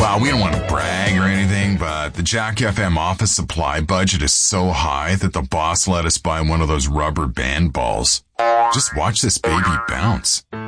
Well, we don't want to brag or anything, but the Jack FM office supply budget is so high that the boss let us buy one of those rubber band balls. Just watch this baby bounce.